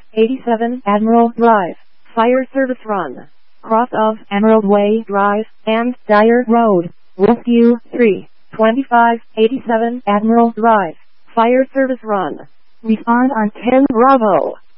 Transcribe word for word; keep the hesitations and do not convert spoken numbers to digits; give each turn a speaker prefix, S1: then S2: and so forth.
S1: eighty-seven Admiral Drive, Fire Service Run, cross of Emerald Way Drive and Dyer Road. Rescue three, twenty-five eighty-seven Admiral Drive, Fire Service Run. Respond on ten Bravo.